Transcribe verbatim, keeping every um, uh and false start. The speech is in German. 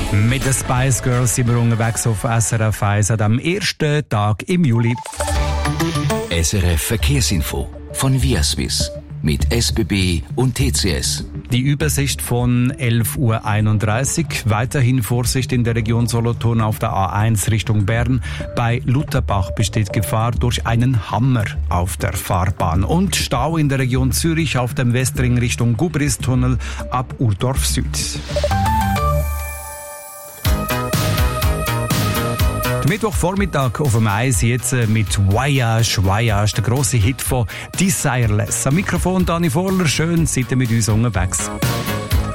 Mit den Spice Girls sind wir unterwegs auf S R F eins an dem ersten Tag im Juli. S R F Verkehrsinfo von Viaswiss mit S B B und T C S. Die Übersicht von elf Uhr einunddreißig. Weiterhin Vorsicht in der Region Solothurn auf der A eins Richtung Bern. Bei Lutherbach besteht Gefahr durch einen Hammer auf der Fahrbahn. Und Stau in der Region Zürich auf dem Westring Richtung Gubristunnel ab Urdorf Süd. Mittwochvormittag auf dem Eis jetzt mit Voyage, Voyage, der grosse Hit von Desireless. Am Mikrofon Dani Vorler, schön seid ihr mit uns unterwegs.